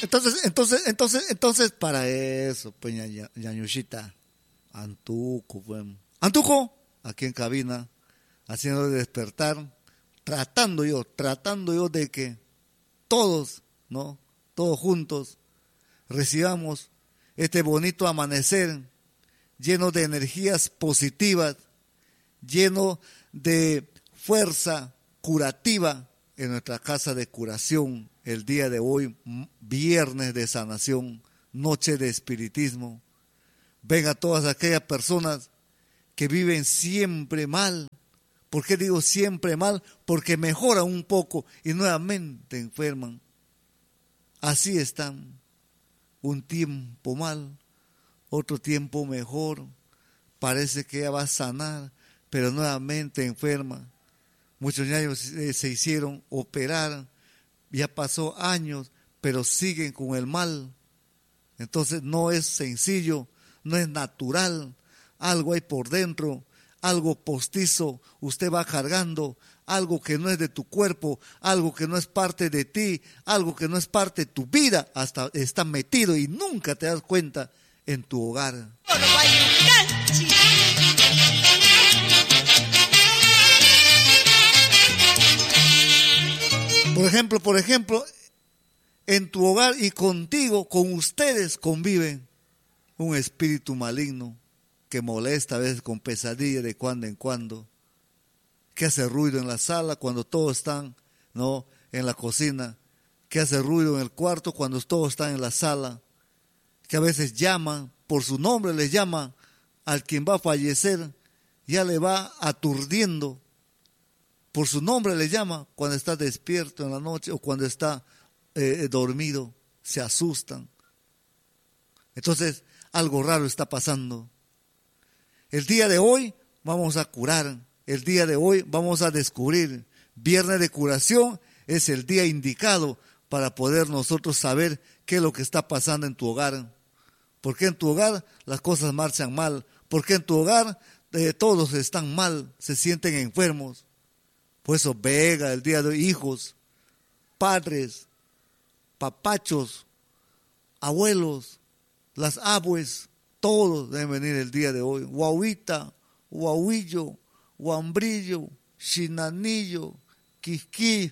Entonces, para eso, pues, ñañuchita, Antuco, pues. Antuco, aquí en cabina, haciendo despertar, tratando yo de que todos, ¿no? Todos juntos recibamos este bonito amanecer lleno de energías positivas, lleno de fuerza curativa en nuestra casa de curación el día de hoy, viernes de sanación, noche de espiritismo. Ven a todas aquellas personas que viven siempre mal. ¿Por qué digo siempre mal? Porque mejoran un poco y nuevamente enferman. Así están. Un tiempo mal, otro tiempo mejor. Parece que ella va a sanar, pero nuevamente enferma. Muchos niños se hicieron operar, ya pasó años, pero siguen con el mal. Entonces no es sencillo, no es natural. Algo hay por dentro, algo postizo, usted va cargando, algo que no es de tu cuerpo, algo que no es parte de ti, algo que no es parte de tu vida, hasta está metido y nunca te das cuenta en tu hogar. Por ejemplo, en tu hogar y contigo, con ustedes conviven un espíritu maligno que molesta a veces con pesadilla de cuando en cuando, que hace ruido en la sala cuando todos están, ¿no?, en la cocina, que hace ruido en el cuarto cuando todos están en la sala, que a veces llaman por su nombre, les llama al quien va a fallecer, ya le va aturdiendo. Por su nombre le llama cuando está despierto en la noche o cuando está dormido, se asustan. Entonces, algo raro está pasando. El día de hoy vamos a curar, el día de hoy vamos a descubrir. Viernes de curación es el día indicado para poder nosotros saber qué es lo que está pasando en tu hogar. ¿Por qué en tu hogar las cosas marchan mal? ¿Por qué en tu hogar todos están mal, se sienten enfermos? Por eso venga el día de hoy, hijos, padres, papachos, abuelos, las abues, todos deben venir el día de hoy. Guauita, guauillo, guambrillo, chinanillo, quisquí,